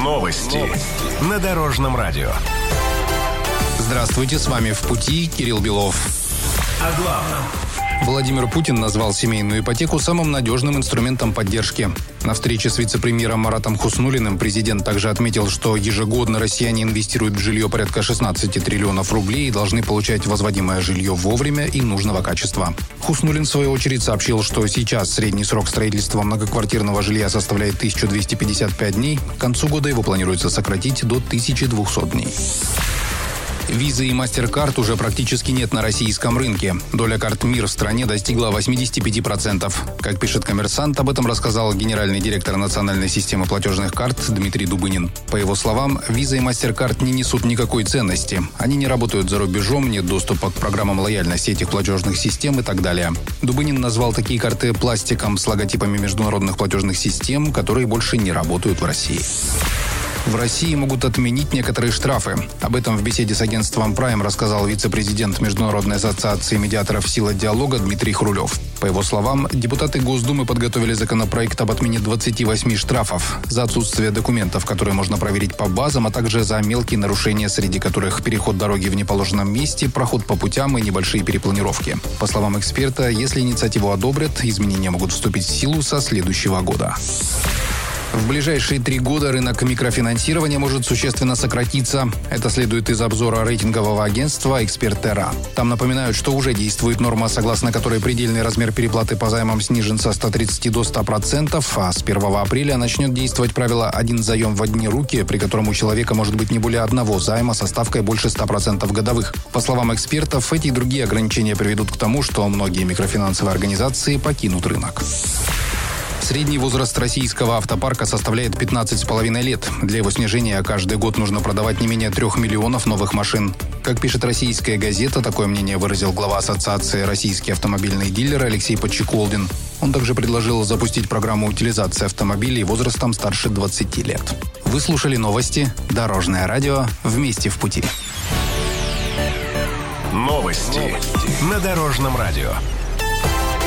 Новости на Дорожном радио. Здравствуйте, с вами «В пути» Кирилл Белов. О главном. Владимир Путин назвал семейную ипотеку самым надежным инструментом поддержки. На встрече с вице-премьером Маратом Хуснуллиным президент также отметил, что ежегодно россияне инвестируют в жилье порядка 16 триллионов рублей и должны получать возводимое жилье вовремя и нужного качества. Хуснуллин, в свою очередь, сообщил, что сейчас средний срок строительства многоквартирного жилья составляет 1255 дней. К концу года его планируется сократить до 1200 дней. Визы и MasterCard уже практически нет на российском рынке. Доля карт МИР в стране достигла 85%. Как пишет «Коммерсант», об этом рассказал генеральный директор национальной системы платежных карт Дмитрий Дубынин. По его словам, Виза и MasterCard не несут никакой ценности. Они не работают за рубежом, нет доступа к программам лояльности этих платежных систем и так далее. Дубынин назвал такие карты пластиком с логотипами международных платежных систем, которые больше не работают в России. В России могут отменить некоторые штрафы. Об этом в беседе с агентством Prime рассказал вице-президент Международной ассоциации медиаторов «Сила диалога» Дмитрий Хрулев. По его словам, депутаты Госдумы подготовили законопроект об отмене 28 штрафов за отсутствие документов, которые можно проверить по базам, а также за мелкие нарушения, среди которых переход дороги в неположенном месте, проход по путям и небольшие перепланировки. По словам эксперта, если инициативу одобрят, изменения могут вступить в силу со следующего года. В ближайшие 3 года рынок микрофинансирования может существенно сократиться. Это следует из обзора рейтингового агентства «Эксперт.Терра». Там напоминают, что уже действует норма, согласно которой предельный размер переплаты по займам снижен со 130 до 100%, а с 1 апреля начнет действовать правило «один заем в одни руки», при котором у человека может быть не более одного займа со ставкой больше 100% годовых. По словам экспертов, эти и другие ограничения приведут к тому, что многие микрофинансовые организации покинут рынок. Средний возраст российского автопарка составляет 15,5 лет. Для его снижения каждый год нужно продавать не менее 3 миллионов новых машин. Как пишет «Российская газета», такое мнение выразил глава Ассоциации «Российские автомобильные дилеры» Алексей Подчеколдин. Он также предложил запустить программу утилизации автомобилей возрастом старше 20 лет. Вы слушали новости «Дорожное радио». Вместе в пути. Новости на Дорожном радио.